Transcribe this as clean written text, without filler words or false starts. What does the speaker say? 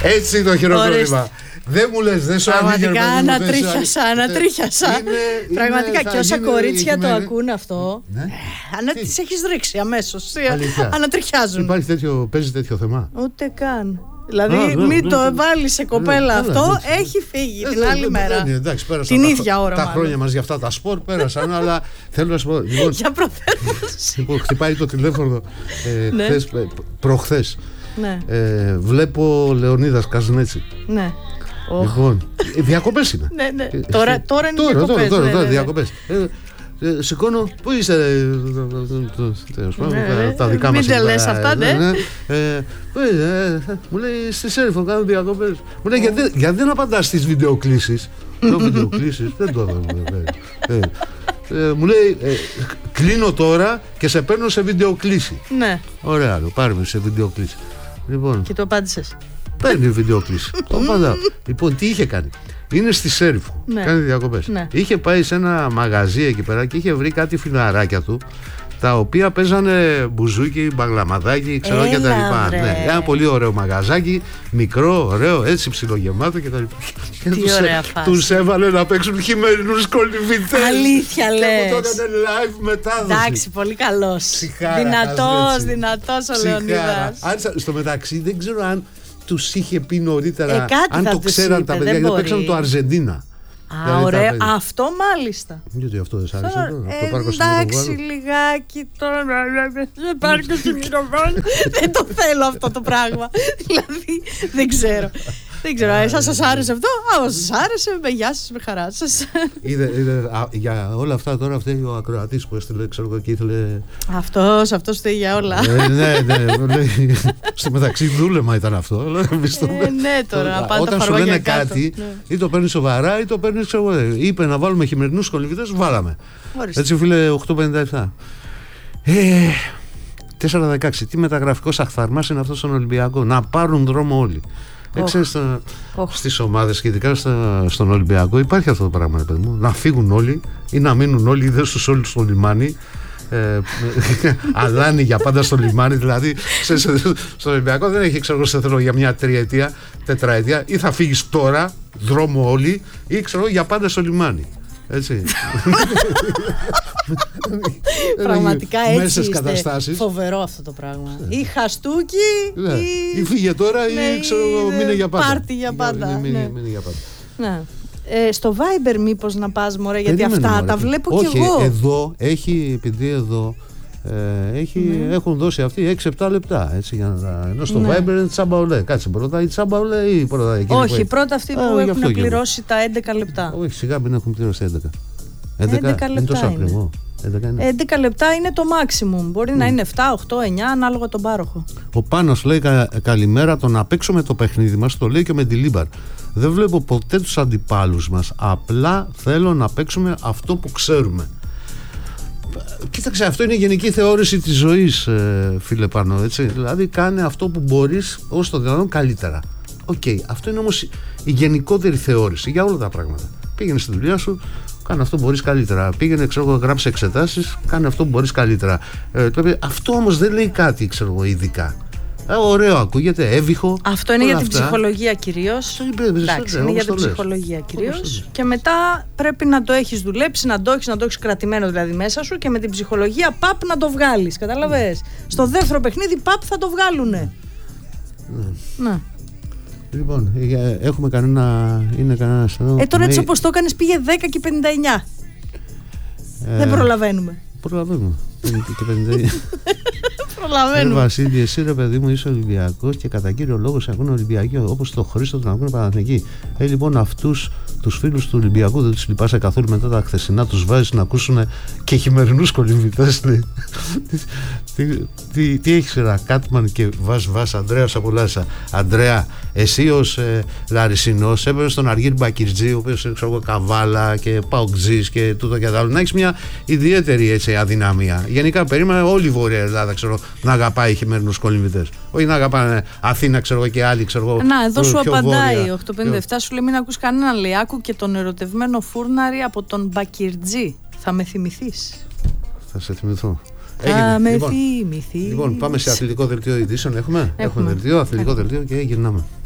Έτσι το χειροκρότημα. Δεν μου λες, δεν σου ανήκει. Πραγματικά ανατρίχιασα. Πραγματικά και όσα κορίτσια το ακούν αυτό, τις έχεις ρίξει αμέσως. Ανατριχιάζουν. Παίζει τέτοιο θέμα? Ούτε καν. Δηλαδή μην το βάλει σε κοπέλα αυτό, έχει φύγει την άλλη μέρα. Την ίδια ώρα. Τα χρόνια μας για αυτά τα σπορ πέρασαν, αλλά θέλω να σου πω. Για προφέρωση. Λοιπόν, χτυπάει το τηλέφωνο προχθές. Βλέπω Λεωνίδας Καζνέτσι. Ναι. Λοιπόν, διακοπές είναι. Τώρα είναι διακοπές. Τώρα διακοπές. Σηκώνω, πού είστε, τα δικά μας. Μην τα λες αυτά, ναι. Μου λέει στη Σέριφο κάνω διακοπές. Μου λέει γιατί δεν απαντάς στις βιντεοκλήσεις? Λέω βιντεοκλήσεις, δεν το έδωσα. Μου λέει κλείνω τώρα και σε παίρνω σε βιντεοκλήση. Ναι. Ωραία, πάρουμε σε βιντεοκλήση. Και το απάντησες? Παίρνει βιντεοκλήση. Το απαντάω. Λοιπόν, τι είχε κάνει? Είναι στη Σέριφο, κάνει διακοπές. Είχε πάει σε ένα μαγαζί εκεί πέρα και είχε βρει κάτι φιλαράκια του, τα οποία παίζανε μπουζούκι, μπαγλαμαδάκι, ξέρω και τα λοιπά. Ένα πολύ ωραίο μαγαζάκι, μικρό, ωραίο, έτσι ψιλογεμάτο και τα λοιπά. Τι ωραία φάση. Τους έβαλε να παίξουν χειμερινούς κολυμβητές. Αλήθεια λες? Και από τότε έκανε live μετάδοση. Εντάξει, πολύ καλός. Δυνατός ο Λεωνίδας. Στο μεταξύ δεν ξέρω αν τους είχε πει νωρίτερα, αν το ξέραν τα παιδιά, γιατί παίξαν το Αρζεντίνα. Ωραία, αυτό μάλιστα. Γιατί αυτό δεν σ' άρεσε? Εντάξει, λιγάκι τώρα. Δεν πάρει και στην μικροφόνη. Δεν το θέλω αυτό το πράγμα. Δηλαδή, δεν ξέρω. Δεν ξέρω, εσάς σας άρεσε αυτό? Αν σας άρεσε, με γεια σας, με χαρά σας. Για όλα αυτά τώρα φταίει ο ακροατής που έστειλε, ξέρω εγώ, και ήθελε. Αυτός φταίει για όλα. Ναι. Στο μεταξύ δούλεμα ήταν αυτό. Ναι, τώρα. Όταν σου λένε κάτι, ή το παίρνει σοβαρά, ή το παίρνει, ξέρω εγώ. Είπε να βάλουμε χειμερινούς κολυμβητές, βάλαμε. Έτσι, φίλε, 857. 4-16. Τι μεταγραφικός αχθαρμάς είναι αυτό στον Ολυμπιακό? Να πάρουν δρόμο όλοι. Ξέρεις, στις ομάδες και ειδικά στον Ολυμπιακό υπάρχει αυτό το πράγμα, παιδί μου. Να φύγουν όλοι ή να μείνουν όλοι, είδες τους όλους στο λιμάνι. Αλάνι για πάντα στο λιμάνι. Δηλαδή στον Ολυμπιακό δεν έχει, ξέρω, σε θέλω για μια τριετία, τετραετία. Ή θα φύγεις τώρα, δρόμο όλοι, ή ξέρω για πάντα στο λιμάνι. Έτσι. Πραγματικά έτσι είστε. Φοβερό αυτό το πράγμα. Ή χαστούκι ή φύγε τώρα ή ξέρω μείνε για πάντα. Πάρτι για πάντα. Στο Viber μήπως να πας, μωρέ, γιατί αυτά τα βλέπω κι εγώ. Όχι, εδώ έχει, επειδή εδώ έχουν δώσει αυτοί 6-7 λεπτά, έτσι, ενώ στο Viber είναι τσάμπα ολέ. Κάτσε, πρώτα η τσάμπα ολέ ή πρώτα εκείνη? Όχι, πρώτα αυτοί που έχουν πληρώσει τα 11 λεπτά. Όχι, σιγά μην έχουν πληρώσει 11. 11 λεπτά είναι τόσο ακριβό. 11 λεπτά είναι το maximum. Μπορεί να είναι 7, 8, 9 ανάλογα τον πάροχο. Ο Πάνος λέει καλημέρα. Το να παίξουμε το παιχνίδι μας το λέει και με τη Λίμπαρ. Δεν βλέπω ποτέ τους αντιπάλους μας. Απλά θέλω να παίξουμε αυτό που ξέρουμε. Κοίταξε, αυτό είναι η γενική θεώρηση της ζωής, φίλε Πάνο, έτσι. Δηλαδή κάνε αυτό που μπορείς όσο το δυνατόν καλύτερα. Αυτό είναι όμως η γενικότερη θεώρηση για όλα τα πράγματα. Πήγαινε στη δουλειά σου, κάνε αυτό που μπορείς καλύτερα. Πήγαινε, ξέρω εγώ, γράψε εξετάσεις, κάνε αυτό που μπορείς καλύτερα. Αυτό όμως δεν λέει κάτι, ξέρω εγώ, ειδικά. Ωραίο ακούγεται, έβυχο. Αυτό είναι για την ψυχολογία κυρίως. Εντάξει, είναι για την ψυχολογία κυρίως. Και μετά πρέπει να το έχεις δουλέψει, να το έχεις κρατημένο δηλαδή μέσα σου, και με την ψυχολογία παπ να το βγάλεις. Κατάλαβες? Στο δεύτερο παιχνίδι παπ θα το βγάλουνε. Ναι. Λοιπόν, έχουμε κανένα. Είναι κανένα εδώ. Τώρα έτσι όπως το έκανες πήγε 10 και 59. Δεν προλαβαίνουμε. Προλαβαίνουμε. Και 59. Προλαβαίνουμε. Βασίλη, εσύ ρε παιδί μου είσαι Ολυμπιακός και κατά κύριο λόγο σε ακούνε Ολυμπιακοί, όπως το Χρήστο τον ακούνε Παναθηναϊκοί. Λοιπόν, αυτούς τους φίλους του Ολυμπιακού δεν τους λυπάσαι καθόλου μετά τα χθεσινά? Τους βάζεις να ακούσουν και χειμερινούς κολυμβητές? Τι έχεις ρε Κάτμαν και βάζ Ανδρέας από Λάρισα? Ανδρέα, εσύ ως Λαρισινός έπαιρνες στον Αργύρι Μπακυρτζή, ο οποίος είναι καβάλα και παοκτζής και τούτο και άλλο, να έχεις μια ιδιαίτερη, έτσι, αδυναμία. Γενικά περίμενα όλη η Βόρεια Ελλάδα, ξέρω, να αγαπάει χειμερινούς κολυμβητές. Όχι να αγαπάνε Αθήνα, ξέρω, και άλλοι, ξέρω. Να, εδώ σου απαντάει 857, σου λέει μην ακούς κανέναν Λιάκου και τον ερωτευμένο Φούρναρη από τον Μπακυρτζή. Θα με θυμηθείς. Θα σε θυμηθώ. Θα με θυμηθεί. Λοιπόν, πάμε σε αθλητικό δελτίο ειδήσεων. Έχουμε δελτίο, αθλητικό δελτίο και γυρνάμε.